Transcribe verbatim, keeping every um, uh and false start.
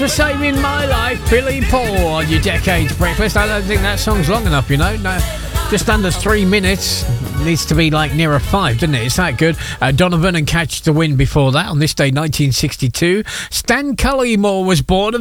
for saving my life, Billy Paul, on your Decades Breakfast. I don't think that song's long enough, you know. No, just under three minutes. Needs to be like nearer five, doesn't it? It's that good. Uh, Donovan and Catch the Wind before that. On this day, nineteen sixty-two, Stan Cullimore was born.